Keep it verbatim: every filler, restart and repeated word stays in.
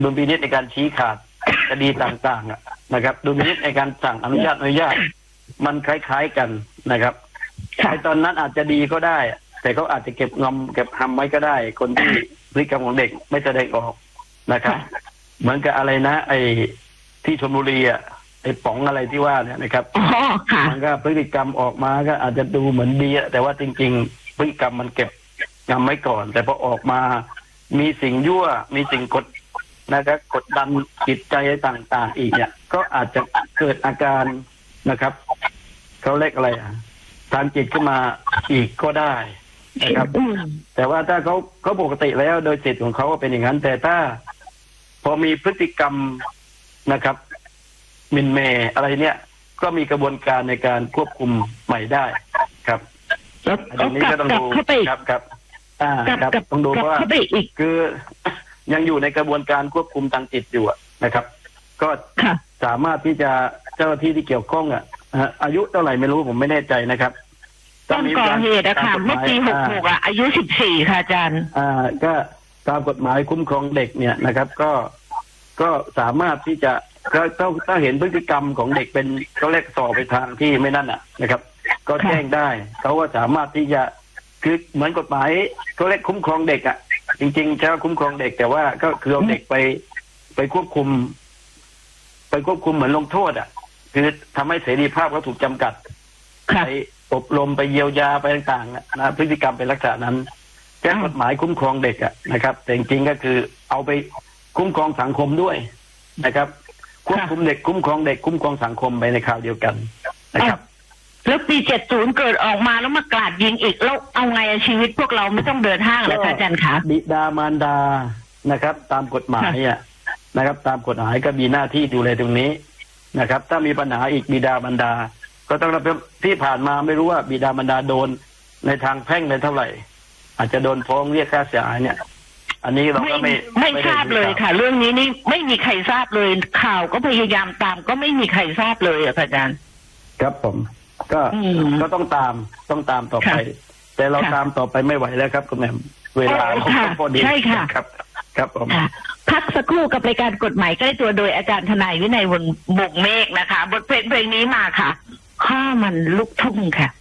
ดุลพินิจในการชี้ขาดคดีต่างๆนะครับดุลพินิจในการสั่งอนุญาตอนุญาตมันคล้ายๆกันนะครับในตอนนั้นอาจจะดีก็ได้แต่เขาอาจจะเก็บงำเก็บทำไว้ก็ได้คนที่พฤติกรรมของเด็กไม่แสดงออกนะครับเหมือนกับอะไรนะไอ้ที่ชลบุรีอ่ะไอ้ป๋องอะไรที่ว่าเนี่ยนะครับมันก็พฤติกรรมออกมาก็อาจจะดูเหมือนดีแต่ว่าจริงๆพฤติกรรมมันเก็บงำไว้ก่อนแต่พอออกมามีสิ่งยั่วมีสิ่งกดนะครับกดดันจิตใจต่างๆอีกเนี่ยก็อาจจะเกิดอาการนะครับเขาเรียกอะไรอ่ะทางจิตขึ้นมาอีกก็ได้นะครับแต่ว่าถ้าเขาเขาปกติแล้วโดยจิตของเขาเป็นอย่างนั้นแต่ถ้าพอมีพฤติกรรมนะครับมินเมอะไรเนี่ยก็มีกระบวนการในการควบคุมใหม่ได้ครับอันนี้ก็ต้องดูครับครับอ่าครับต้องดูว่าคือยังอยู่ในกระบวนการควบคุมทางจิตอยู่นะครับก็สามารถที่จะเจ้าหน้าที่ที่เกี่ยวข้องอ่ะอายุเท่าไหร่ไม่รู้ผมไม่แน่ใจนะครับตอนก่อเหตุอะค่ะเมื่อปีหกหกอะอายุสิบสี่ค่ะอาจารย์อ่าก็ตามกฎหมายคุ้มครองเด็กเนี่ยนะครับก็ก็สามารถที่จะก็ถ้าถ้าเห็นพฤติกรรมของเด็กเป็นเขาเรียกสอบไปทางที่ไม่นั่นอ่ะนะครับก็แจ้งได้เขาว่าสามารถที่จะคือเหมือนกฎหมายเขาเรียกคุ้มครองเด็กอ่ะจริงๆใช้คุ้มครองเด็กแต่ว่าก็คือเอาเด็กไปไปควบคุมไปควบคุมเหมือนลงโทษอ่ะคือทำให้เสรีภาพเขาถูกจำกัดไปอบรมไปเยียวยาไปต่างๆนะพฤติกรรมเป็นลักษณะนั้นแก้กฎหมายคุ้มครองเด็กอ่ะนะครับแต่จริงๆก็คือเอาไปคุ้มครองสังคมด้วยนะครับควบคุมเด็กคุ้มครองเด็กคุ้มครองสังคมไปในคราวเดียวกันนะครับแล้วปีเจ็ดสิบเกิดออกมาแล้วมากราดยิงอีกแล้วเอาไงชีวิตพวกเราไม่ต้องเดินห้างแล้วอาจารย์คะบิดามารดานะครับตามกฎหมายอ่ะนะครับตามกฎหมายก็มีหน้าที่ดูแลตรงนี้นะครับถ้ามีปัญหาอีกบิดามารดาก็ต้องรับที่ผ่านมาไม่รู้ว่าบิดามารดาโดนในทางแพ่งในเท่าไหร่อาจจะโดนฟ้องเรียกค่าเสียหายเนี่ยอันนี้เราก็ไม่ไม่ทราบเลยค่ะเรื่องนี้นี่ไม่มีใครทราบเลยข่าวก็พยายามตามก็ไม่มีใครทราบเลยอ่ะอาจารย์ครับผมก็ก็ต้องตามต้องตามต่อไปแต่เราตามต่อไปไม่ไหวแล้วครับคุณแม่เวลาพอดีใช่ค่ะครับครับผมพักสักครู่กับรายการกฎหมายใกล้ตัวโดยอาจารย์ทนายวินัยวงศ์เมฆนะคะบทเพลงเพลงนี้มาค่ะข้ามันลูกทุ่งค่ะ